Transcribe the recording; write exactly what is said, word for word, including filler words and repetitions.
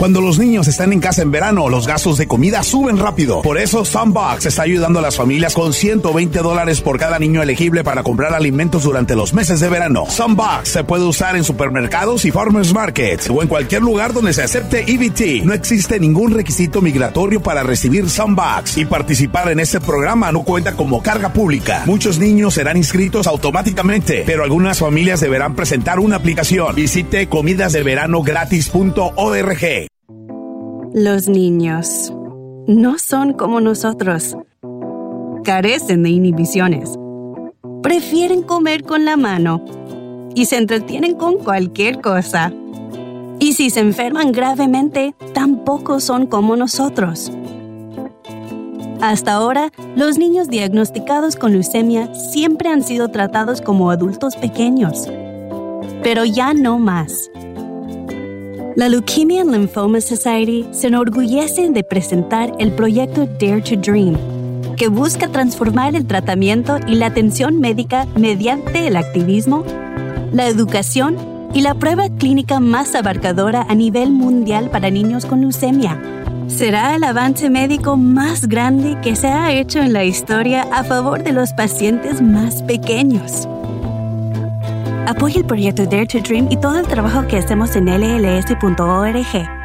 Cuando los niños están en casa en verano, los gastos de comida suben rápido. Por eso, Sunbox está ayudando a las familias con ciento veinte dólares por cada niño elegible para comprar alimentos durante los meses de verano. Sunbox se puede usar en supermercados y farmers markets o en cualquier lugar donde se acepte E B T. No existe ningún requisito migratorio para recibir Sunbox y participar en este programa no cuenta como carga pública. Muchos niños serán inscritos automáticamente, pero algunas familias deberán presentar una aplicación. Visite comidas de verano gratis punto org. Los niños no son como nosotros. Carecen de inhibiciones. Prefieren comer con la mano y se entretienen con cualquier cosa. Y si se enferman gravemente, tampoco son como nosotros. Hasta ahora, los niños diagnosticados con leucemia siempre han sido tratados como adultos pequeños. Pero ya no más. La Leukemia and Lymphoma Society se enorgullece de presentar el proyecto Dare to Dream, que busca transformar el tratamiento y la atención médica mediante el activismo, la educación y la prueba clínica más abarcadora a nivel mundial para niños con leucemia. Será el avance médico más grande que se ha hecho en la historia a favor de los pacientes más pequeños. Apoya el proyecto Dare to Dream y todo el trabajo que hacemos en L L S punto org.